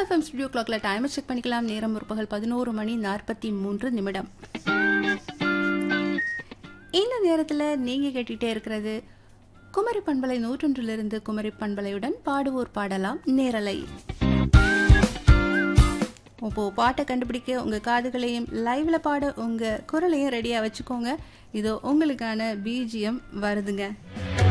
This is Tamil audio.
எஃப்எம் ஸ்டுடியோ கிளாக்ல டைமை செக் பண்ணிக்கலாம். நேரம் முற்பகல் 11:43. இந்த நேரத்தில் நீங்கள் கேட்டுகிட்டே இருக்கிறது குமரி பண்பலை 101 குமரி பண்பலையுடன் பாடுவோர் பாடலாம் நேரலை. இப்போ பாட்டை கண்டுபிடிக்க உங்கள் காதுகளையும் லைவ்ல பாட உங்கள் குரலையும் ரெடியாக வச்சுக்கோங்க. இதோ உங்களுக்கான பிஜிஎம் வருதுங்க.